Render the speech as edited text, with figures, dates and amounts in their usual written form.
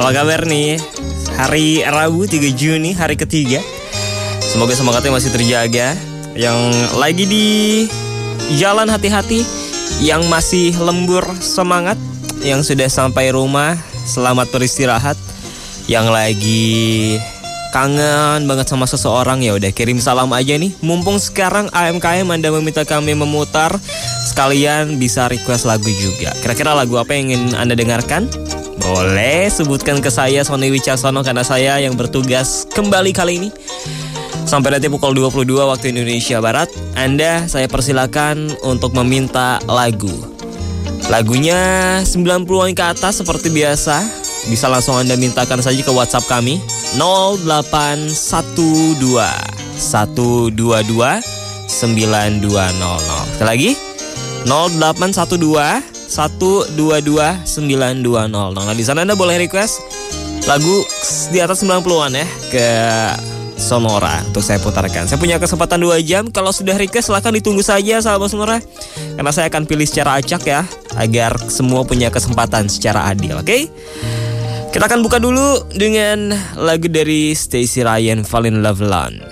Apa kabar nih? Hari Rabu 3 Juni, hari ketiga. Semoga semangatnya masih terjaga. Yang lagi di jalan hati-hati, yang masih lembur semangat, yang sudah sampai rumah selamat beristirahat, yang lagi kangen banget sama seseorang, ya udah kirim salam aja nih. Mumpung sekarang AMKM Anda meminta kami memutar, sekalian bisa request lagu juga. Kira-kira lagu apa yang ingin Anda dengarkan? Boleh sebutkan ke saya, Sony Wicaksono, karena saya yang bertugas kembali kali ini. Sampai nanti pukul 22 waktu Indonesia Barat, Anda saya persilakan untuk meminta lagu. Lagunya 90-an ke atas seperti biasa. Bisa langsung Anda mintakan saja ke WhatsApp kami 0812 122 9200. Sekali lagi 0812 122 9200. Nah, di sana Anda boleh request lagu di atas 90-an ya ke Sonora untuk saya putarkan. Saya punya kesempatan 2 jam. Kalau sudah request silahkan ditunggu saja sahabat Sonora, karena saya akan pilih secara acak ya, agar semua punya kesempatan secara adil. Oke? Kita akan buka dulu dengan lagu dari Stacy Ryan, Fall in Love Alone.